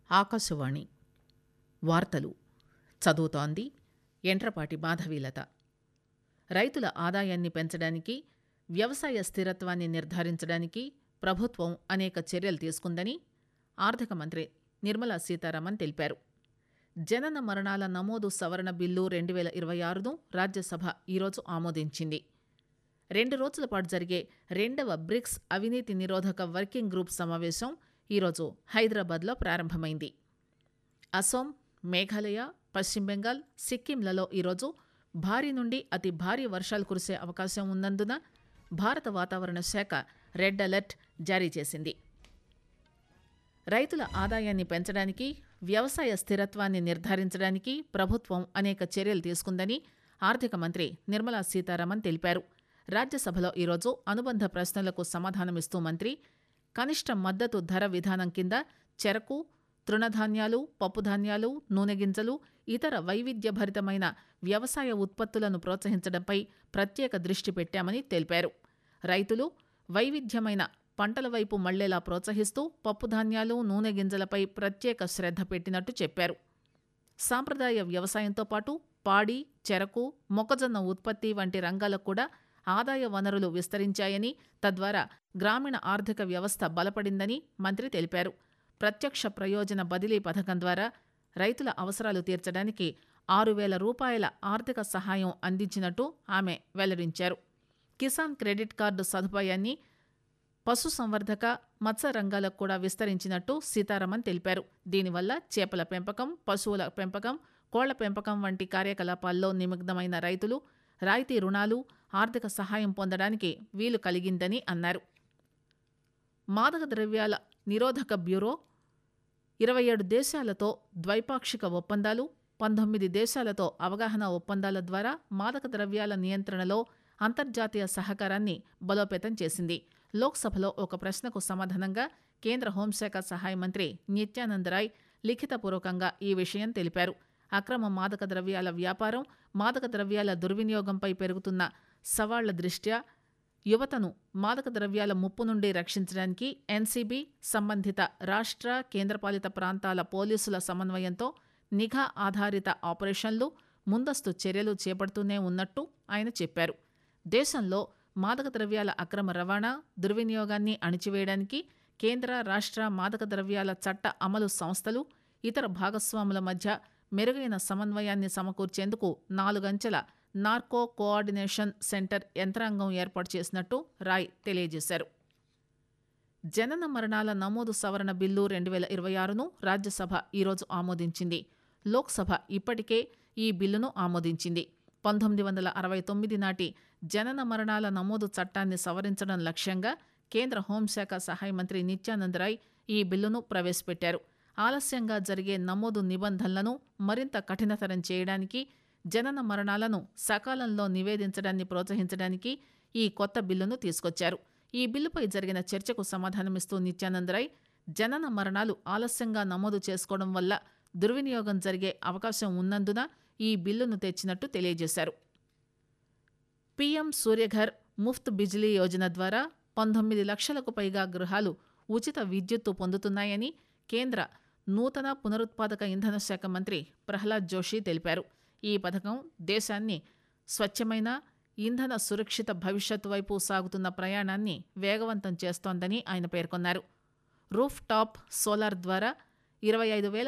ఆకాశవాణి వార్తలు చదువుతోంది ఎంట్రపాటి మాధవీలత. రైతుల ఆదాయాన్ని పెంచడానికి, వ్యవసాయ స్థిరత్వాన్ని నిర్ధారించడానికి ప్రభుత్వం అనేక చర్యలు తీసుకుందని ఆర్థిక మంత్రి నిర్మలా సీతారామన్ తెలిపారు. జనన మరణాల నమోదు సవరణ బిల్లు 2026ను రాజ్యసభ ఈరోజు ఆమోదించింది. 2 రోజుల పాటు జరిగే రెండవ బ్రిక్స్ అవినీతి నిరోధక వర్కింగ్ గ్రూప్ సమావేశం ఈరోజు హైదరాబాద్లో ప్రారంభమైంది. అసోం, మేఘాలయ, పశ్చిమ బెంగాల్, సిక్కింలలో ఈరోజు భారీ నుండి అతి భారీ వర్షాలు కురిసే అవకాశం ఉన్నందున భారత వాతావరణ శాఖ రెడ్ అలర్ట్ జారీ చేసింది. రైతుల ఆదాయాన్ని పెంచడానికి, వ్యవసాయ స్థిరత్వాన్ని నిర్ధారించడానికి ప్రభుత్వం అనేక చర్యలు తీసుకుందని ఆర్థిక మంత్రి నిర్మలా సీతారామన్ తెలిపారు. రాజ్యసభలో ఈరోజు అనుబంధ ప్రశ్నలకు సమాధానమిస్తూ మంత్రి కనిష్ట మద్దతు ధర విధానం కింద చెరకు, తృణధాన్యాలు, పప్పుధాన్యాలు, నూనె గింజలు, ఇతర వైవిధ్యభరితమైన వ్యవసాయ ఉత్పత్తులను ప్రోత్సహించడంపై ప్రత్యేక దృష్టి పెట్టామని తెలిపారు. రైతులు వైవిధ్యమైన పంటల వైపు మళ్లేలా ప్రోత్సహిస్తూ పప్పుధాన్యాలు, నూనె గింజలపై ప్రత్యేక శ్రద్ధ పెట్టినట్టు చెప్పారు. సాంప్రదాయ వ్యవసాయంతో పాటు పాడి, చెరకు, మొక్కజొన్న ఉత్పత్తి వంటి రంగాలకు కూడా ఆదాయ వనరులు విస్తరించాయని, తద్వారా గ్రామీణ ఆర్థిక వ్యవస్థ బలపడిందని మంత్రి తెలిపారు. ప్రత్యక్ష ప్రయోజన బదిలీ పథకం ద్వారా రైతుల అవసరాలు తీర్చడానికి 6,000 రూపాయల ఆర్థిక సహాయం అందించినట్టు ఆమె వెల్లడించారు. కిసాన్ క్రెడిట్ కార్డు సదుపాయాన్ని పశుసంవర్ధక, మత్స్య రంగాలకు కూడా విస్తరించినట్టు సీతారామన్ తెలిపారు. దీనివల్ల చేపల పెంపకం, పశువుల పెంపకం, కోళ్ల పెంపకం వంటి కార్యకలాపాల్లో నిమగ్నమైన రైతులు రాయితీ రుణాలు, ఆర్థిక సహాయం పొందడానికి వీలు కలిగిందని అన్నారు. మాదక ద్రవ్యాల నిరోధక బ్యూరో 27 దేశాలతో ద్వైపాక్షిక ఒప్పందాలు, 19 దేశాలతో అవగాహన ఒప్పందాల ద్వారా మాదక ద్రవ్యాల నియంత్రణలో అంతర్జాతీయ సహకారాన్ని బలోపేతం చేసింది. లోక్సభలో ఒక ప్రశ్నకు సమాధానంగా కేంద్ర హోంశాఖ సహాయ మంత్రి నిత్యానంద్ రాయ్ లిఖితపూర్వకంగా ఈ విషయం తెలిపారు. అక్రమ మాదక ద్రవ్యాల వ్యాపారం, మాదక ద్రవ్యాల దుర్వినియోగంపై పెరుగుతున్న సవాళ్ల దృష్ట్యా యువతను మాదక ద్రవ్యాల ముప్పు నుండి రక్షించడానికి ఎన్సీబీ, సంబంధిత రాష్ట్ర, కేంద్రపాలిత ప్రాంతాల పోలీసుల సమన్వయంతో నిఘా ఆధారిత ఆపరేషన్లు, ముందస్తు చర్యలు చేపడుతూనే ఉన్నట్టు ఆయన చెప్పారు. దేశంలో మాదక ద్రవ్యాల అక్రమ రవాణా, దుర్వినియోగాన్ని అణిచివేయడానికి కేంద్ర, రాష్ట్ర మాదక ద్రవ్యాల చట్ట అమలు సంస్థలు, ఇతర భాగస్వాముల మధ్య మెరుగైన సమన్వయాన్ని సమకూర్చేందుకు 4 అంచెల నార్కో కోఆర్డినేషన్ సెంటర్ యంత్రాంగం ఏర్పాటు చేసినట్టు రాయ్ తెలియజేశారు. జనన మరణాల నమోదు సవరణ బిల్లు 2026ను రాజ్యసభ ఈరోజు ఆమోదించింది. లోక్సభ ఇప్పటికే ఈ బిల్లును ఆమోదించింది. 1969 నాటి జనన మరణాల నమోదు చట్టాన్ని సవరించడం లక్ష్యంగా కేంద్ర హోంశాఖ సహాయ మంత్రి నిత్యానంద్ రాయ్ ఈ బిల్లును ప్రవేశపెట్టారు. ఆలస్యంగా జరిగే నమోదు నిబంధనలను మరింత కఠినతరం చేయడానికి, జనన మరణాలను సకాలంలో నివేదించడాన్ని ప్రోత్సహించడానికి ఈ కొత్త బిల్లును తీసుకొచ్చారు. ఈ బిల్లుపై జరిగిన చర్చకు సమాధానమిస్తూ నిత్యానంద్ రాయ్ జనన మరణాలు ఆలస్యంగా నమోదు చేసుకోవడం వల్ల దుర్వినియోగం జరిగే అవకాశం ఉన్నందున ఈ బిల్లును తెచ్చినట్టు తెలియజేశారు. పీఎం సూర్యఘర్ ముఫ్త్ బిజిలీ యోజన ద్వారా 19 లక్షలకు పైగా గృహాలు ఉచిత విద్యుత్తు పొందుతున్నాయని కేంద్ర నూతన పునరుత్పాదక ఇంధన శాఖ మంత్రి ప్రహ్లాద్ జోషి తెలిపారు. ఈ పథకం దేశాన్ని స్వచ్ఛమైన, ఇంధన సురక్షిత భవిష్యత్తు వైపు సాగుతున్న ప్రయాణాన్ని వేగవంతం చేస్తోందని ఆయన పేర్కొన్నారు. రూఫ్ టాప్ సోలార్ ద్వారా 25,000